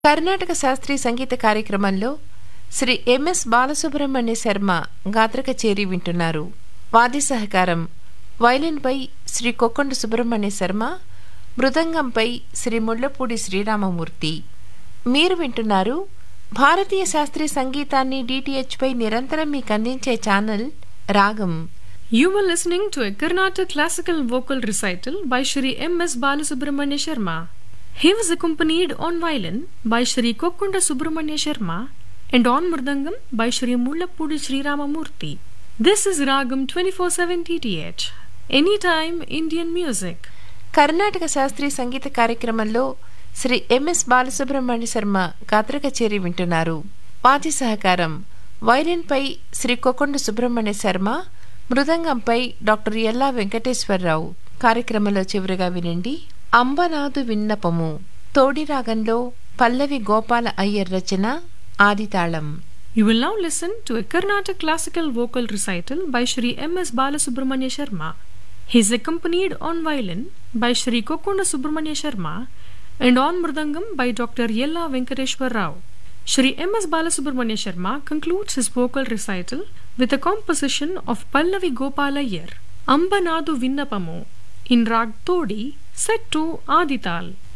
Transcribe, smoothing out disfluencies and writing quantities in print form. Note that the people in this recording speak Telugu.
కర్ణాటక శాస్త్రీయ సంగీత కార్యక్రమంలో శ్రీ ఎంఎస్ బాలసుబ్రహ్మణ్య శర్మ గాత్ర కచేరీ వింటున్నారు. వాద్య సహకారం వైలిన్పై శ్రీ కొక్కొండ సుబ్రహ్మణ్య శర్మ, మృదంగంపై శ్రీ ముళ్లపూడి శ్రీరామమూర్తి. మీరు వింటున్నారు భారతీయ శాస్త్రీయ సంగీతాన్ని DTH పై నిరంతరం మీకు అందించే ఛానల్ రాగం. You were listening to a Carnatic classical vocal recital by Shri M.S. Balasubramanya Sharma. He was accompanied on violin by Shri Kokkonda Subramanya Sharma and on mridangam by Shri Mullapudi Sri Ramamurthy. This is Ragam 24/7 DTH. Anytime Indian music. Karnataka శాస్త్రీయ సంగీత కార్యక్రమంలో శ్రీ ఎంఎస్ బాలసుబ్రహ్మణ్య శర్మ గాత్ర కచేరీ వింటున్నారు. వాద్య సహకారం వైలిన్పై శ్రీ కొక్కొండ సుబ్రహ్మణ్య శర్మ, మృదంగంపై డాక్టర్ ఎల్లా వెంకటేశ్వరరావు. కార్యక్రమంలో చివరిగా వినండి అంబనాదు విన్నపము. తోడి రాగంలో పల్లవి గోపాల అయ్యర్ రచన, ఆదితాళం. You will now listen to a Carnatic classical vocal recital by Shri M.S. Balasubramanya Sharma. He is accompanied on violin by Shri Kokkonda Subramanya Sharma and on mridangam by Dr. Yella Venkateshwar Rao. Shri M.S. Balasubramanya Sharma concludes his vocal recital with a composition of Pallavi Gopala Iyer, Ambanadu Vinnapamu, in Rag Todi, set to Adital.